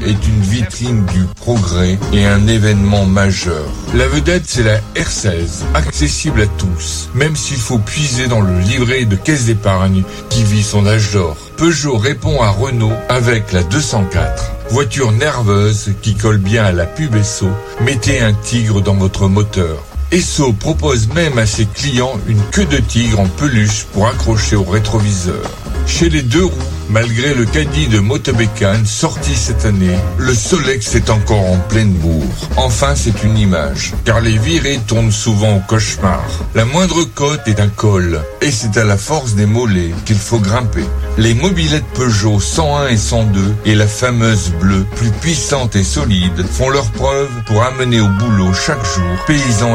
est une vitrine du progrès et un événement majeur. La vedette, c'est la R16, accessible à tous, même s'il faut puiser dans le livret de caisse d'épargne qui vit son âge d'or. Peugeot répond à Renault avec la 204. Voiture nerveuse qui colle bien à la pub Esso, mettez un tigre dans votre moteur. Esso propose même à ses clients une queue de tigre en peluche pour accrocher au rétroviseur. Chez les deux roues, malgré le caddie de Motobécane sorti cette année, le Solex est encore en pleine bourre. Enfin, c'est une image, car les virées tournent souvent au cauchemar. La moindre côte est un col, et c'est à la force des mollets qu'il faut grimper. Les mobylettes Peugeot 101 et 102 et la fameuse bleue, plus puissante et solide, font leur preuve pour amener au boulot chaque jour paysans